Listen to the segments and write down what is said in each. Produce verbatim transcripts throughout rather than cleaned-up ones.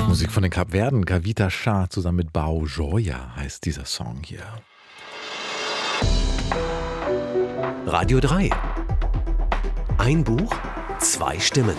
Musik von den Kapverden, Kavita Shah zusammen mit Bao Joya heißt dieser Song hier. Radio drei. Ein Buch, zwei Stimmen.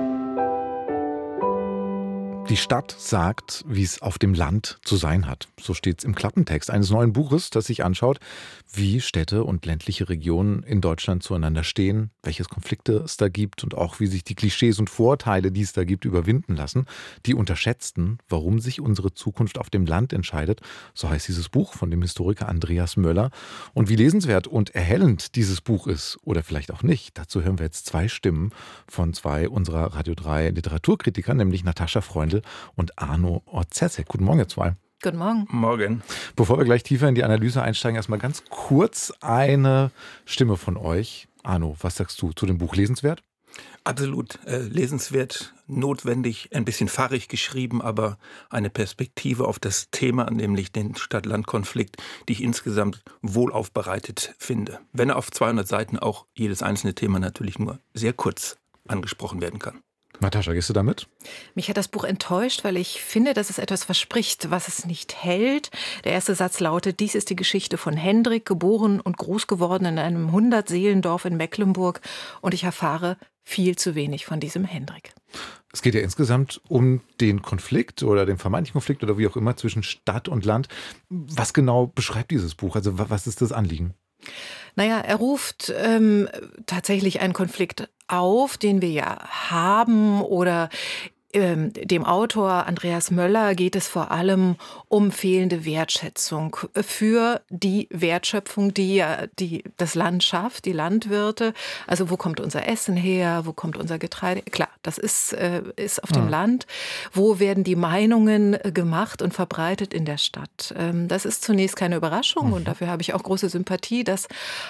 Die Stadt sagt, wie es auf dem Land zu sein hat. So steht es im Klappentext eines neuen Buches, das sich anschaut, wie Städte und ländliche Regionen in Deutschland zueinander stehen, welche Konflikte es da gibt und auch wie sich die Klischees und Vorurteile, die es da gibt, überwinden lassen. Die unterschätzten, warum sich unsere Zukunft auf dem Land entscheidet. So heißt dieses Buch von dem Historiker Andreas Möller. Und wie lesenswert und erhellend dieses Buch ist oder vielleicht auch nicht, dazu hören wir jetzt zwei Stimmen von zwei unserer Radio drei Literaturkritiker, nämlich Natascha Freundl und Arno Orzezek. Guten Morgen, ihr zwei. Guten Morgen. Morgen. Bevor wir gleich tiefer in die Analyse einsteigen, erstmal ganz kurz eine Stimme von euch. Arno, was sagst du zu dem Buch? Lesenswert? Absolut äh, lesenswert, notwendig, ein bisschen fahrig geschrieben, aber eine Perspektive auf das Thema, nämlich den Stadt-Land-Konflikt, die ich insgesamt wohl aufbereitet finde. Wenn er auf zweihundert Seiten auch jedes einzelne Thema natürlich nur sehr kurz angesprochen werden kann. Natascha, gehst du damit? Mich hat das Buch enttäuscht, weil ich finde, dass es etwas verspricht, was es nicht hält. Der erste Satz lautet: Dies ist die Geschichte von Hendrik, geboren und groß geworden in einem hundert-Seelendorf in Mecklenburg. Und ich erfahre viel zu wenig von diesem Hendrik. Es geht ja insgesamt um den Konflikt oder den vermeintlichen Konflikt oder wie auch immer zwischen Stadt und Land. Was genau beschreibt dieses Buch? Also was ist das Anliegen? Naja, er ruft ähm, tatsächlich einen Konflikt auf, den wir ja haben, oder ähm, dem Autor Andreas Möller geht es vor allem um fehlende Wertschätzung für die Wertschöpfung, die ja die das Land schafft, die Landwirte. Also wo kommt unser Essen her, wo kommt unser Getreide? Klar, das ist, äh, ist auf ja. dem Land. Wo werden die Meinungen gemacht und verbreitet in der Stadt? Ähm, das ist zunächst keine Überraschung mhm. und dafür habe ich auch große Sympathie, das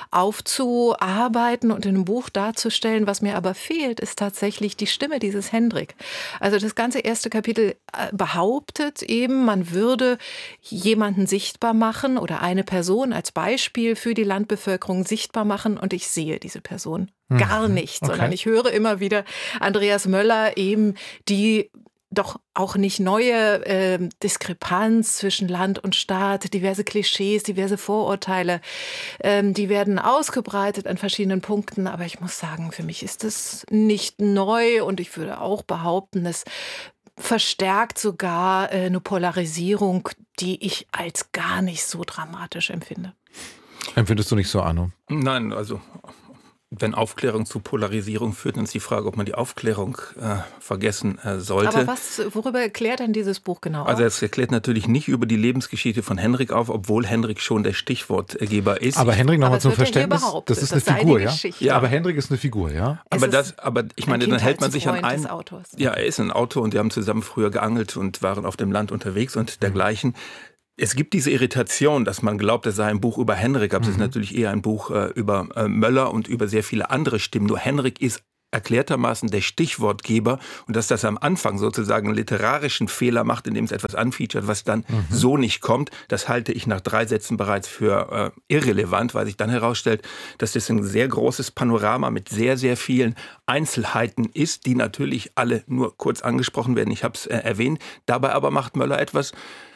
aufzuarbeiten und in einem Buch darzustellen. Was mir aber fehlt, ist tatsächlich die Stimme dieses Hendrik. Also das ganze erste Kapitel behauptet eben, man würde jemanden sichtbar machen oder eine Person als Beispiel für die Landbevölkerung sichtbar machen, und ich sehe diese Person gar nicht, okay. sondern ich höre immer wieder Andreas Möller eben die doch auch nicht neue äh, Diskrepanz zwischen Land und Staat, diverse Klischees, diverse Vorurteile, ähm, die werden ausgebreitet an verschiedenen Punkten. Aber ich muss sagen, für mich ist das nicht neu, und ich würde auch behaupten, es verstärkt sogar äh, eine Polarisierung, die ich als gar nicht so dramatisch empfinde. Empfindest du nicht so, Arno? Nein, also wenn Aufklärung zu Polarisierung führt, dann ist die Frage, ob man die Aufklärung äh, vergessen äh, sollte. Aber was, worüber erklärt denn dieses Buch genau? Also es erklärt natürlich nicht über die Lebensgeschichte von Hendrik auf, obwohl Hendrik schon der Stichwortgeber ist. Aber Hendrik, nochmal zum Verständnis, das ist eine Figur, ja? ja? Aber Hendrik ist eine Figur, ja? Aber, das, aber ich meine, dann hält man sich an einen... Autors. Ja, er ist ein Autor, und die haben zusammen früher geangelt und waren auf dem Land unterwegs und dergleichen. Es gibt diese Irritation, dass man glaubt, es sei ein Buch über Hendrik, aber mhm. es ist natürlich eher ein Buch äh, über äh, Möller und über sehr viele andere Stimmen. Nur Hendrik ist erklärtermaßen der Stichwortgeber, und dass das am Anfang sozusagen einen literarischen Fehler macht, indem es etwas anfeaturet, was dann mhm. so nicht kommt, das halte ich nach drei Sätzen bereits für äh, irrelevant, weil sich dann herausstellt, dass das ein sehr großes Panorama mit sehr, sehr vielen Einzelheiten ist, die natürlich alle nur kurz angesprochen werden. Ich habe es äh, erwähnt. Dabei aber macht Möller etwas,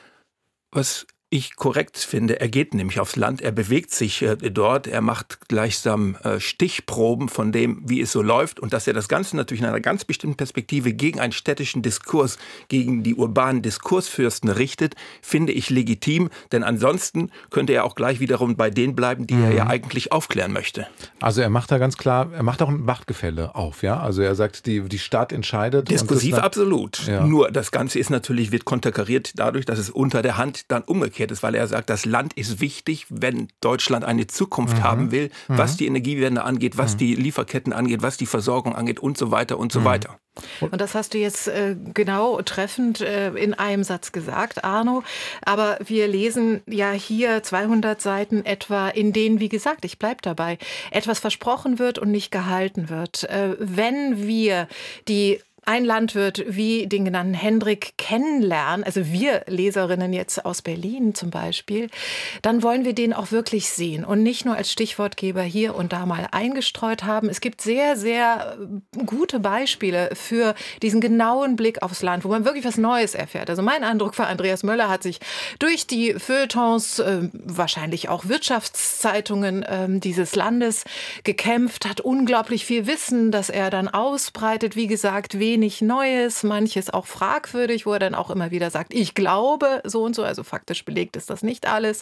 was ich korrekt finde. Er geht nämlich aufs Land, er bewegt sich äh, dort, er macht gleichsam äh, Stichproben von dem, wie es so läuft, und dass er das Ganze natürlich in einer ganz bestimmten Perspektive gegen einen städtischen Diskurs, gegen die urbanen Diskursfürsten richtet, finde ich legitim, denn ansonsten könnte er auch gleich wiederum bei denen bleiben, die mhm. er ja eigentlich aufklären möchte. Also er macht da ganz klar, er macht auch ein Machtgefälle auf, ja? Also er sagt, die, die Stadt entscheidet. Diskursiv dann, absolut. Ja. Nur das Ganze ist natürlich, wird konterkariert dadurch, dass es unter der Hand dann umgekehrt ist, weil er sagt, das Land ist wichtig, wenn Deutschland eine Zukunft mhm. haben will, was mhm. die Energiewende angeht, was mhm. die Lieferketten angeht, was die Versorgung angeht und so weiter und so mhm. weiter. Und das hast du jetzt äh, genau treffend äh, in einem Satz gesagt, Arno. Aber wir lesen ja hier zweihundert Seiten etwa, in denen, wie gesagt, ich bleibe dabei, etwas versprochen wird und nicht gehalten wird. Äh, wenn wir die ein Landwirt wie den genannten Hendrik kennenlernen, also wir Leserinnen jetzt aus Berlin zum Beispiel, dann wollen wir den auch wirklich sehen und nicht nur als Stichwortgeber hier und da mal eingestreut haben. Es gibt sehr, sehr gute Beispiele für diesen genauen Blick aufs Land, wo man wirklich was Neues erfährt. Also mein Eindruck war, Andreas Möller hat sich durch die Feuilletons, äh, wahrscheinlich auch Wirtschaftszeitungen äh, dieses Landes gekämpft, hat unglaublich viel Wissen, das er dann ausbreitet. Wie gesagt, wenig Neues, manches auch fragwürdig, wo er dann auch immer wieder sagt, ich glaube so und so, also faktisch belegt ist das nicht alles.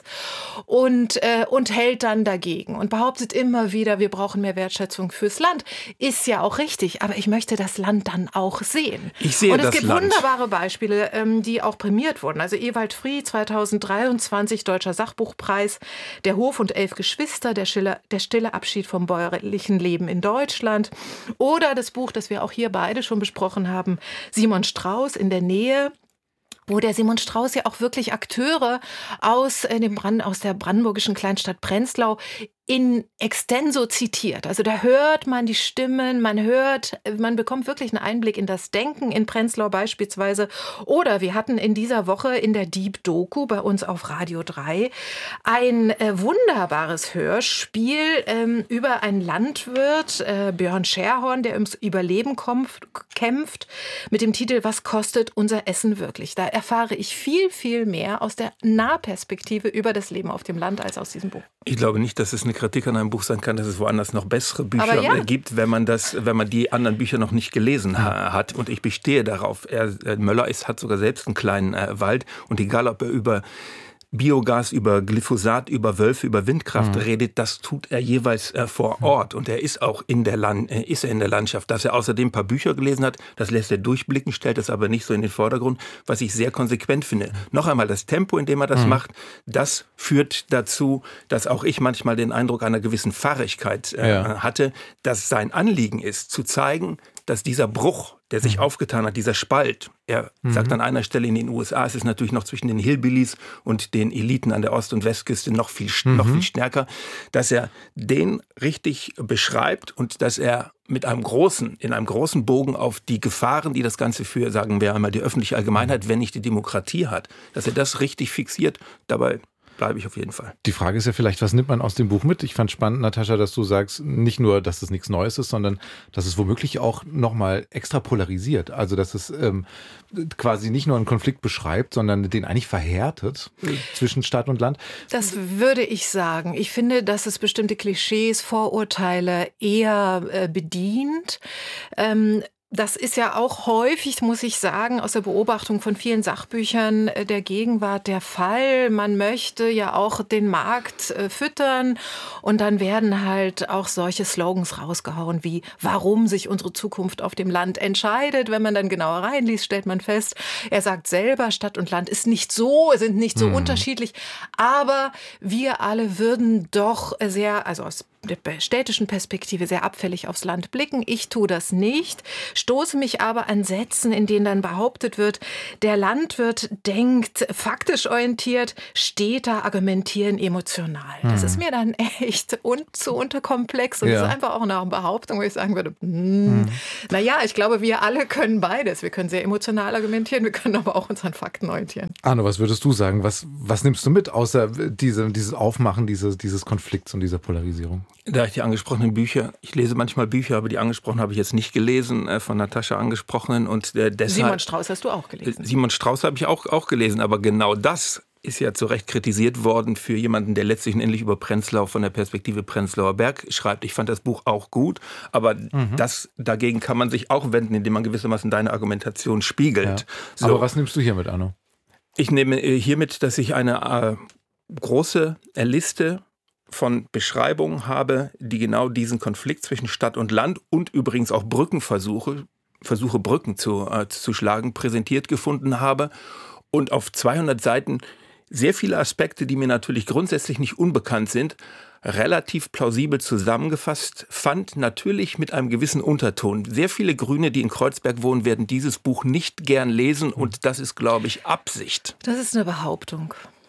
Und, äh, und hält dann dagegen und behauptet immer wieder, wir brauchen mehr Wertschätzung fürs Land. Ist ja auch richtig, aber ich möchte das Land dann auch sehen. Ich sehe und es das gibt Land. wunderbare Beispiele, ähm, die auch prämiert wurden. Also Ewald Fried, zweitausenddreiundzwanzig, Deutscher Sachbuchpreis, Der Hof und elf Geschwister, der, Schiller, der stille Abschied vom bäuerlichen Leben in Deutschland. Oder das Buch, das wir auch hier beide schon besprochen haben, Simon Strauß in der Nähe, wo der Simon Strauß ja auch wirklich Akteure aus, äh, dem Brand, aus der brandenburgischen Kleinstadt Prenzlau in extenso zitiert. Also da hört man die Stimmen, man hört, man bekommt wirklich einen Einblick in das Denken in Prenzlau beispielsweise. Oder wir hatten in dieser Woche in der Deep Doku bei uns auf Radio drei ein äh, wunderbares Hörspiel ähm, über einen Landwirt, äh, Björn Scherhorn, der ums Überleben kämpft, kämpft, mit dem Titel Was kostet unser Essen wirklich? Da erfahre ich viel, viel mehr aus der Nahperspektive über das Leben auf dem Land als aus diesem Buch. Ich glaube nicht, dass es eine Kritik an einem Buch sein kann, dass es woanders noch bessere Bücher ja. gibt, wenn man das, wenn man die anderen Bücher noch nicht gelesen ha- hat. Und ich bestehe darauf. Er, äh, Möller ist, hat sogar selbst einen kleinen äh, Wald. Und egal, ob er über Biogas, über Glyphosat, über Wölfe, über Windkraft mhm. redet, das tut er jeweils äh, vor Ort. Und er ist auch in der, Land, äh, ist er in der Landschaft. Dass er außerdem ein paar Bücher gelesen hat, das lässt er durchblicken, stellt das aber nicht so in den Vordergrund, was ich sehr konsequent finde. Noch einmal, das Tempo, in dem er das mhm. macht, das führt dazu, dass auch ich manchmal den Eindruck einer gewissen Fahrigkeit äh, ja. hatte, dass sein Anliegen ist, zu zeigen, dass dieser Bruch, der sich mhm. aufgetan hat, dieser Spalt, er mhm. sagt an einer Stelle in den U S A, es ist natürlich noch zwischen den Hillbillies und den Eliten an der Ost- und Westküste noch viel, mhm. noch viel stärker, dass er den richtig beschreibt und dass er mit einem großen, in einem großen Bogen auf die Gefahren, die das Ganze für, sagen wir einmal, die öffentliche Allgemeinheit, wenn nicht die Demokratie hat, dass er das richtig fixiert, dabei bleibe ich auf jeden Fall. Die Frage ist ja vielleicht, was nimmt man aus dem Buch mit? Ich fand spannend, Natascha, dass du sagst, nicht nur, dass es nichts Neues ist, sondern dass es womöglich auch nochmal extra polarisiert. Also, dass es ähm, quasi nicht nur einen Konflikt beschreibt, sondern den eigentlich verhärtet äh, zwischen Stadt und Land. Das würde ich sagen. Ich finde, dass es bestimmte Klischees, Vorurteile eher äh, bedient. Ähm, Das ist ja auch häufig, muss ich sagen, aus der Beobachtung von vielen Sachbüchern der Gegenwart der Fall. Man möchte ja auch den Markt äh, füttern und dann werden halt auch solche Slogans rausgehauen wie, warum sich unsere Zukunft auf dem Land entscheidet. Wenn man dann genauer reinliest, stellt man fest, er sagt selber, Stadt und Land ist nicht so, sind nicht so mhm. unterschiedlich, aber wir alle würden doch sehr, also aus der städtischen Perspektive sehr abfällig aufs Land blicken. Ich tue das nicht, stoße mich aber an Sätzen, in denen dann behauptet wird, der Landwirt denkt faktisch orientiert, Städter argumentieren emotional. Das ist mir dann echt un- zu unterkomplex und ja. das ist einfach auch eine Behauptung, wo ich sagen würde, mm, hm. naja, ich glaube, wir alle können beides. Wir können sehr emotional argumentieren, wir können aber auch uns an Fakten orientieren. Arno, was würdest du sagen? Was, was nimmst du mit, außer diese, dieses Aufmachen dieses, dieses Konflikts und dieser Polarisierung? Da ich die angesprochenen Bücher, ich lese manchmal Bücher, aber die angesprochen habe ich jetzt nicht gelesen, äh, von Natascha angesprochenen. Und äh, deshalb, Simon Strauß hast du auch gelesen. Simon Strauß habe ich auch, auch gelesen, aber genau das ist ja zu Recht kritisiert worden für jemanden, der letztlich und endlich über Prenzlau von der Perspektive Prenzlauer Berg schreibt. Ich fand das Buch auch gut, aber mhm. das dagegen kann man sich auch wenden, indem man gewissermaßen deine Argumentation spiegelt. Ja. So. Aber was nimmst du hier mit, Arno? Ich nehme hiermit, dass ich eine äh, große Liste von Beschreibungen habe, die genau diesen Konflikt zwischen Stadt und Land und übrigens auch Brückenversuche, Versuche Brücken zu, äh, zu schlagen, präsentiert gefunden habe und auf zweihundert Seiten sehr viele Aspekte, die mir natürlich grundsätzlich nicht unbekannt sind, relativ plausibel zusammengefasst fand, natürlich mit einem gewissen Unterton. Sehr viele Grüne, die in Kreuzberg wohnen, werden dieses Buch nicht gern lesen und das ist, glaube ich, Absicht. Das ist eine Behauptung.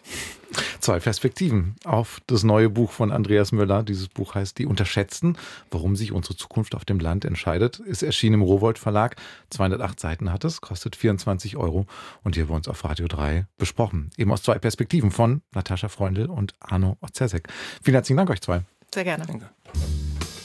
Zwei Perspektiven auf das neue Buch von Andreas Möller. Dieses Buch heißt Die Unterschätzten, warum sich unsere Zukunft auf dem Land entscheidet. Ist erschienen im Rowohlt Verlag. zweihundertacht Seiten hat es, kostet vierundzwanzig Euro. Und hier bei uns auf Radio drei besprochen. Eben aus zwei Perspektiven von Natascha Freundl und Arno Ozersek. Vielen herzlichen Dank euch zwei. Sehr gerne. Danke.